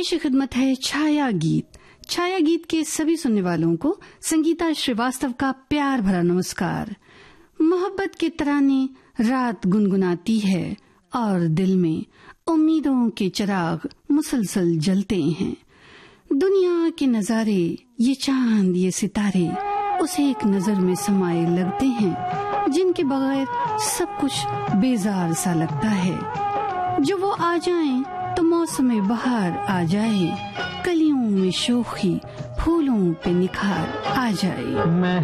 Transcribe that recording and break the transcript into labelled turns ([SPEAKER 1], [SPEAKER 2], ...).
[SPEAKER 1] पेश खिदमत है छाया गीत। छाया गीत के सभी सुनने वालों को संगीता श्रीवास्तव का प्यार भरा नमस्कार। मोहब्बत के तराने रात गुनगुनाती है और दिल में उम्मीदों के चिराग मुसलसल जलते हैं। दुनिया के नजारे, ये चांद, ये सितारे उसे एक नजर में समाये लगते हैं, जिनके बगैर सब कुछ बेजार सा लगता है। जो वो आ जाएं तो मौसम बहार आ जाए, कलियों में शोखी, फूलों पे निखार आ जाए।